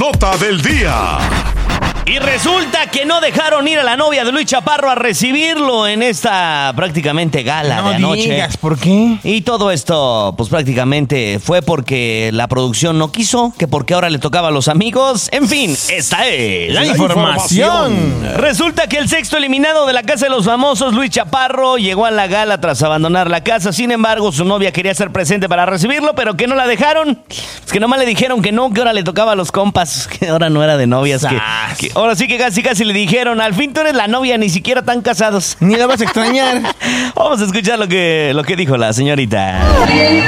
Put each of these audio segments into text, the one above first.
Nota del día. Y resulta que no dejaron ir a la novia de Luis Chaparro a recibirlo en esta prácticamente gala de anoche. No digas, ¿por qué? Y todo esto, pues prácticamente fue porque la producción no quiso, que porque ahora le tocaba a los amigos. En fin, esta es La información. Resulta que el sexto eliminado de la Casa de los Famosos, Luis Chaparro, llegó a la gala tras abandonar la casa. Sin embargo, su novia quería ser presente para recibirlo, pero que no la dejaron. Es que nomás le dijeron que no, que ahora le tocaba a los compas, que ahora no era de novias, que ahora sí que casi le dijeron, al fin tú eres la novia, ni siquiera están casados. Ni la vas a extrañar. Vamos a escuchar lo que dijo la señorita. Ay,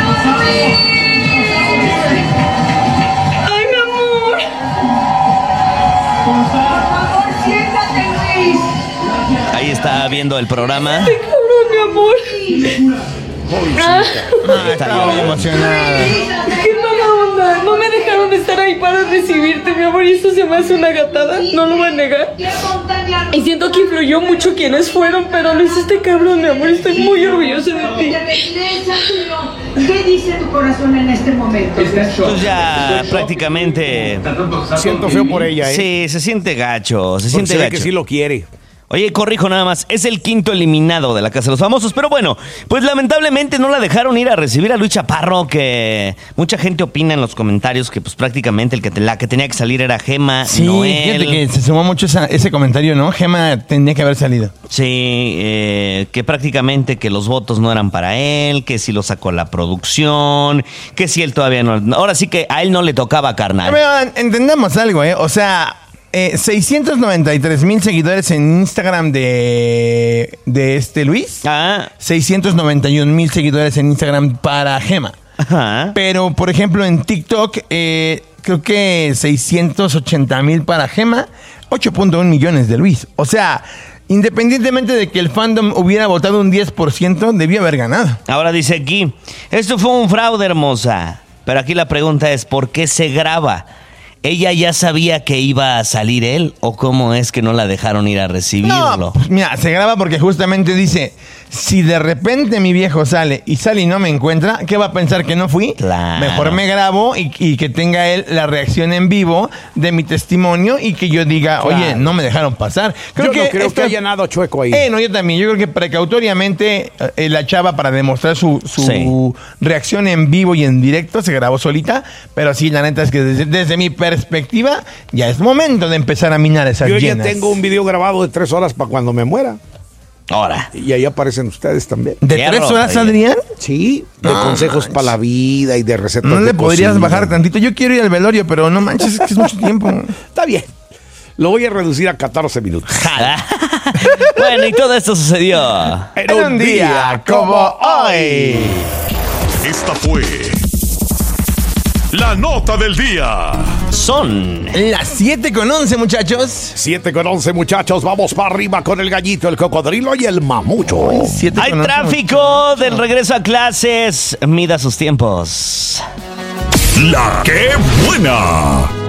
mi amor. Por favor, siéntate, Luis. Ahí está viendo el programa. Ay, cabrón, mi amor. Estaba muy emocionada. Qué mala onda. No me dejaron estar ahí para recibirte, mi amor, y eso se me hace una gatada. No lo voy a negar. Y siento que influyó mucho quienes fueron, pero lo hiciste cabrón, mi amor. Estoy muy orgullosa de ti. ¿Qué dice tu corazón en este momento? Pues ya prácticamente... Siento feo por ella, ¿eh? Sí, se siente gacho, se Porque siente se ve gacho. que sí lo quiere. Oye, corrijo nada más, es el quinto eliminado de la Casa de los Famosos, pero bueno, pues lamentablemente no la dejaron ir a recibir a Luis Chaparro, que mucha gente opina en los comentarios que pues prácticamente la que tenía que salir era Gema, Sí, no fíjate él. que se sumó mucho ese comentario, ¿no? Gema tendría que haber salido. Sí, que prácticamente que los votos no eran para él, que si lo sacó la producción, que si él todavía no... Ahora sí que a él no le tocaba, carnal. Pero entendamos algo, ¿eh? O sea, 693,000 seguidores en Instagram de este Luis. Ah, 691,000 seguidores en Instagram para Gema. ajá. Pero, por ejemplo, en TikTok, creo que 680,000 para Gema, 8.1 millones de Luis. O sea, independientemente de que el fandom hubiera votado un 10%, debió haber ganado. Ahora dice aquí, esto fue un fraude, hermosa. Pero aquí la pregunta es, ¿por qué se graba? ¿Ella ya sabía que iba a salir él? ¿O cómo es que no la dejaron ir a recibirlo? No, pues mira, se graba porque justamente dice, si de repente mi viejo sale y no me encuentra, ¿qué va a pensar, que no fui? Claro. Mejor me grabo y que tenga él la reacción en vivo de mi testimonio y que yo diga, Claro. oye, no me dejaron pasar. Yo no creo que haya nada chueco ahí. No, yo también. Yo creo que precautoriamente la chava, para demostrar su Sí. reacción en vivo y en directo, se grabó solita. Pero sí, la neta es que desde mi perspectiva, ya es momento de empezar a minar esas Yo ya llenas. tengo un video grabado de 3 horas para cuando me muera. Ahora. Y ahí aparecen ustedes también. ¿De Qué 3 ropa, horas, oye. Adrián? Sí, de No consejos manches. para la vida y de recetas ¿No de le podrías cocina. bajar tantito? Yo quiero ir al velorio, pero no manches, es que es mucho tiempo. Está bien. Lo voy a reducir a 14 minutos. Bueno, y todo esto sucedió. En un día como hoy. Esta fue la nota del día. Son... Las 7:11, muchachos. 7:11, muchachos. Vamos para arriba con el gallito, el cocodrilo y el mamucho. 7:11, Hay tráfico del regreso a clases. Mida sus tiempos. La que buena.